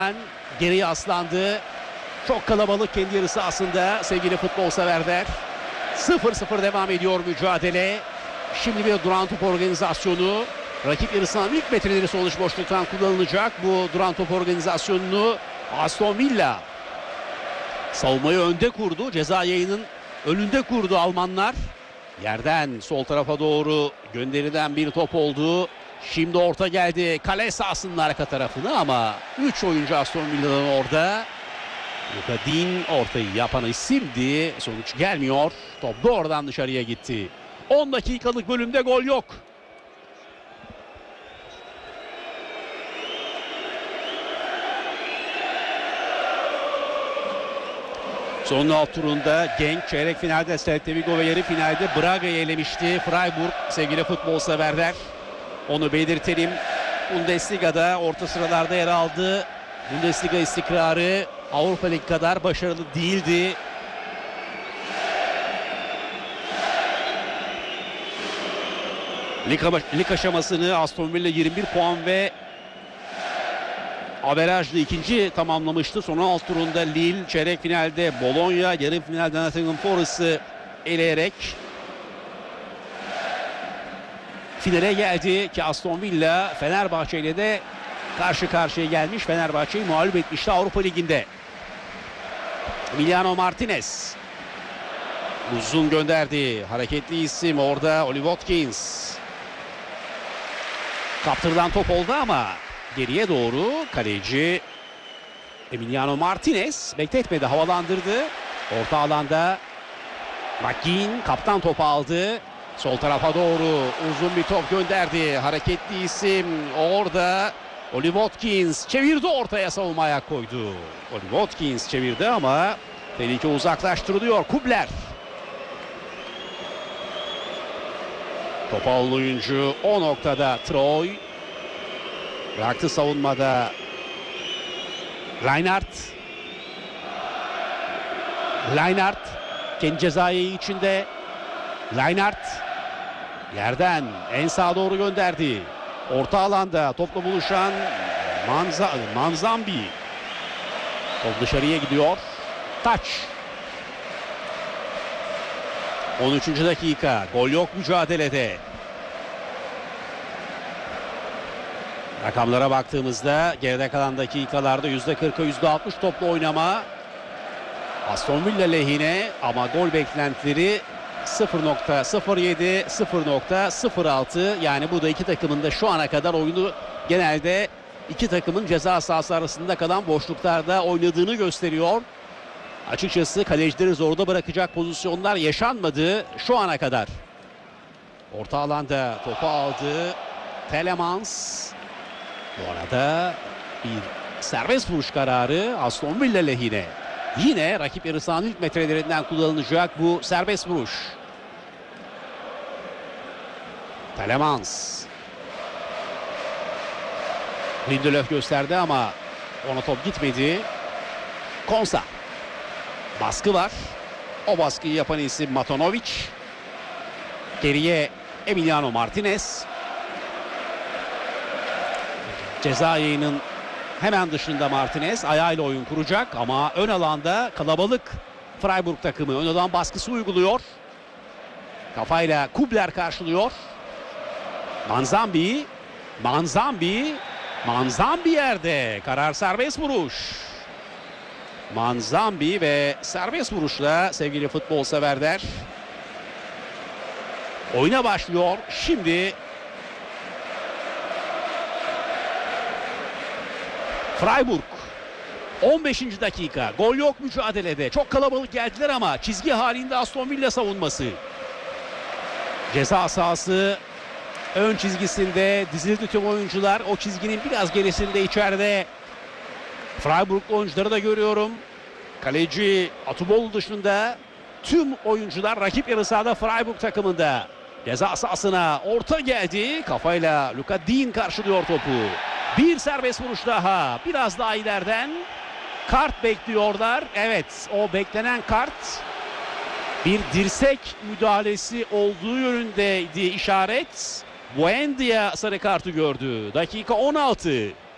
Geriye aslandı. Çok kalabalık kendi yarı sahasında sevgili futbol severler. 0-0 devam ediyor mücadele. Şimdi bir duran top organizasyonu. Rakip yarı sahanın ilk metreleri sonuç boşluktan kullanılacak. Bu duran top organizasyonunu Aston Villa savunmayı önde kurdu. Ceza yayının önünde kurdu Almanlar. Yerden sol tarafa doğru gönderilen bir top oldu. Şimdi orta geldi kale sahasının arka tarafına ama 3 oyuncu Aston Villa'dan orada. Luka Dean ortayı yapan isimdi. Sonuç gelmiyor. Top doğrudan dışarıya gitti. 10 dakikalık bölümde gol yok. Sonun alt turunda Genk çeyrek finalde Celta Vigo ve yarı finalde Braga'yı elemişti. Freiburg sevgili futbol severler. Onu belirtelim. Bundesliga'da orta sıralarda yer aldı. Bundesliga istikrarı Avrupa Ligi kadar başarılı değildi. Lig aşamasını Aston Villa 21 puan ve averajlı ikinci tamamlamıştı. Son alt turunda Lille, çeyrek finalde Bologna, yarı finalde Nottingham Forest'ı eleyerek finale geldi ki Aston Villa Fenerbahçe ile de karşı karşıya gelmiş. Fenerbahçe'yi mağlup etmişti Avrupa Ligi'nde. Emiliano Martinez uzun gönderdi. Hareketli isim orada Oli Watkins. Kaptırılan top oldu ama geriye doğru kaleci Emiliano Martinez bekletmedi, havalandırdı. Orta alanda McGinn kaptan topu aldı. Sol tarafa doğru uzun bir top gönderdi. Hareketli isim orada Oli Watkins çevirdi, ortaya savunma ayak koydu. Oli Watkins çevirdi ama tehlike uzaklaştırılıyor. Kubler. Topu alan oyuncu o noktada Troy. Bıraktı savunmada Reinhardt. Reinhardt kendi cezayı içinde. Reinhardt yerden en sağa doğru gönderdi. Orta alanda topla buluşan Manzambi. Top dışarıya gidiyor. Taç. 13. dakika. Gol yok mücadelede. Rakamlara baktığımızda geride kalan dakikalarda %40'a %60 toplu oynama Aston Villa lehine ama gol beklentileri 0.07, 0.06, yani bu da iki takımın da şu ana kadar oyunu genelde iki takımın ceza sahası arasında kalan boşluklarda oynadığını gösteriyor. Açıkçası kalecileri zorda bırakacak pozisyonlar yaşanmadı şu ana kadar. Orta alanda topu aldı Telemans. Bu arada bir serbest vuruş kararı Aston Villa lehine. Yine rakip yarı sahanın ilk metrelerinden kullanılacak bu serbest vuruş. Telemans. Lindelöf gösterdi ama ona top gitmedi. Konsa. Baskı var. O baskıyı yapan isim Matanovic. Geriye Emiliano Martinez. Ceza yayının hemen dışında Martinez ayağıyla oyun kuracak ama ön alanda kalabalık Freiburg takımı ön alan baskısı uyguluyor. Kafayla Kubler karşılıyor. Manzambi yerde. Karar serbest vuruş. Manzambi ve serbest vuruşla sevgili futbol severler oyuna başlıyor. Şimdi Freiburg 15. dakika. Gol yok mücadelede. Çok kalabalık geldiler ama çizgi halinde Aston Villa savunması. Ceza sahası ön çizgisinde dizildi tüm oyuncular. O çizginin biraz gerisinde içeride Freiburg oyuncuları da görüyorum. Kaleci Atubolu dışında tüm oyuncular rakip yarı sahada Freiburg takımında. Ceza sahasına orta geldi. Kafayla Luka Dean karşılıyor topu. Bir serbest vuruş daha. Biraz daha ileriden kart bekliyorlar. Evet, o beklenen kart bir dirsek müdahalesi olduğu yönündeydi işaret. Buendia sarı kartı gördü. Dakika 16.